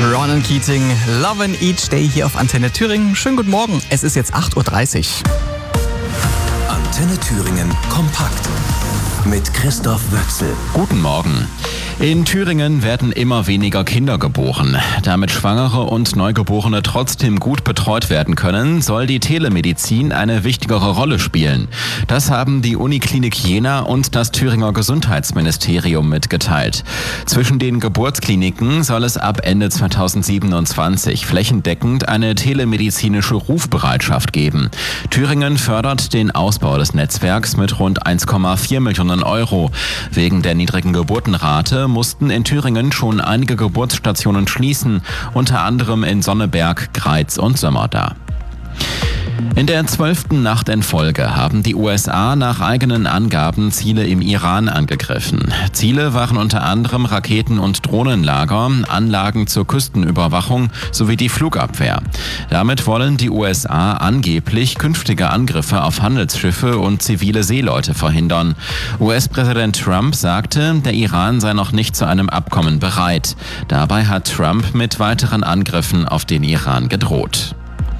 Ronan Keating, Lovin' Each Day hier auf Antenne Thüringen. Schönen guten Morgen, es ist jetzt 8.30 Uhr. Antenne Thüringen kompakt mit Christoph Wöchsel. Guten Morgen. In Thüringen werden immer weniger Kinder geboren. Damit Schwangere und Neugeborene trotzdem gut betreut werden können, soll die Telemedizin eine wichtigere Rolle spielen. Das haben die Uniklinik Jena und das Thüringer Gesundheitsministerium mitgeteilt. Zwischen den Geburtskliniken soll es ab Ende 2027 flächendeckend eine telemedizinische Rufbereitschaft geben. Thüringen fördert den Ausbau des Netzwerks mit rund 1,4 Millionen Euro. Wegen der niedrigen Geburtenrate mussten in Thüringen schon einige Geburtsstationen schließen, unter anderem in Sonneberg, Greiz und Sömmerda. In der 12. Nacht in Folge haben die USA nach eigenen Angaben Ziele im Iran angegriffen. Ziele waren unter anderem Raketen- und Drohnenlager, Anlagen zur Küstenüberwachung sowie die Flugabwehr. Damit wollen die USA angeblich künftige Angriffe auf Handelsschiffe und zivile Seeleute verhindern. US-Präsident Trump sagte, der Iran sei noch nicht zu einem Abkommen bereit. Dabei hat Trump mit weiteren Angriffen auf den Iran gedroht.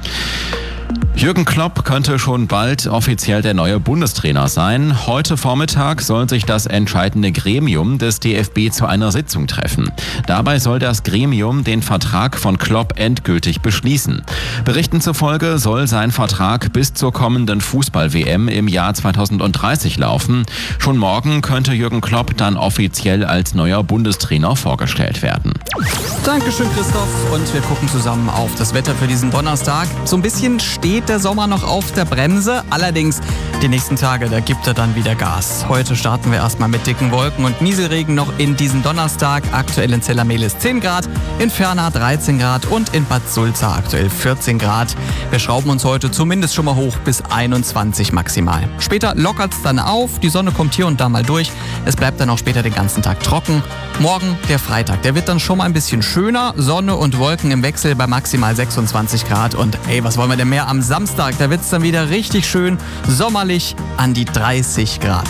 Jürgen Klopp könnte schon bald offiziell der neue Bundestrainer sein. Heute Vormittag soll sich das entscheidende Gremium des DFB zu einer Sitzung treffen. Dabei soll das Gremium den Vertrag von Klopp endgültig beschließen. Berichten zufolge soll sein Vertrag bis zur kommenden Fußball-WM im Jahr 2030 laufen. Schon morgen könnte Jürgen Klopp dann offiziell als neuer Bundestrainer vorgestellt werden. Dankeschön, Christoph. Und wir gucken zusammen auf das Wetter für diesen Donnerstag. So ein bisschen steht der Sommer noch auf der Bremse. Allerdings die nächsten Tage, da gibt er dann wieder Gas. Heute starten wir erstmal mit dicken Wolken und Nieselregen noch in diesen Donnerstag. Aktuell in Zellermehlis 10 Grad, in Ferna 13 Grad und in Bad Sulza aktuell 14 Grad. Wir schrauben uns heute zumindest schon mal hoch bis 21 maximal. Später lockert es dann auf, die Sonne kommt hier und da mal durch. Es bleibt dann auch später den ganzen Tag trocken. Morgen, der Freitag, der wird dann schon mal ein bisschen schöner. Sonne und Wolken im Wechsel bei maximal 26 Grad. Und hey, was wollen wir denn mehr am Samstag? Da wird es dann wieder richtig schön sommerlich an die 30 Grad.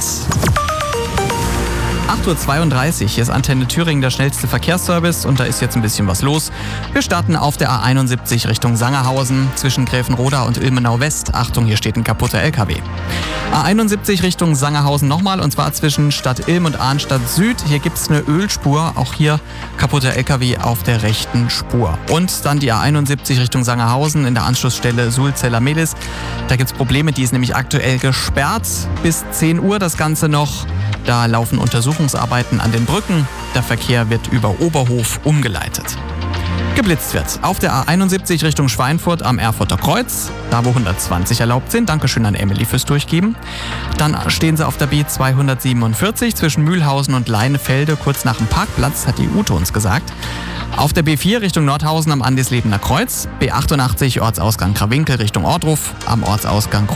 8.32 Uhr, hier ist Antenne Thüringen, der schnellste Verkehrsservice und da ist jetzt ein bisschen was los. Wir starten auf der A71 Richtung Sangerhausen zwischen Gräfenroda und Ilmenau West. Achtung, hier steht ein kaputter LKW. A71 Richtung Sangerhausen nochmal und zwar zwischen Stadt Ilm und Arnstadt Süd. Hier gibt es eine Ölspur, auch hier kaputter LKW auf der rechten Spur. Und dann die A71 Richtung Sangerhausen in der Anschlussstelle Suhl-Zellermehlis. Da gibt es Probleme, die ist nämlich aktuell gesperrt. Bis 10 Uhr das Ganze noch. Da laufen Untersuchungsarbeiten an den Brücken. Der Verkehr wird über Oberhof umgeleitet. Geblitzt wird auf der A71 Richtung Schweinfurt am Erfurter Kreuz, da wo 120 erlaubt sind. Dankeschön an Emily fürs Durchgeben. Dann stehen sie auf der B247 zwischen Mühlhausen und Leinefelde, kurz nach dem Parkplatz, hat die Ute uns gesagt. Auf der B4 Richtung Nordhausen am Andislebener Kreuz, B88 Ortsausgang Krawinkel Richtung Ohrdruf, am Ortsausgang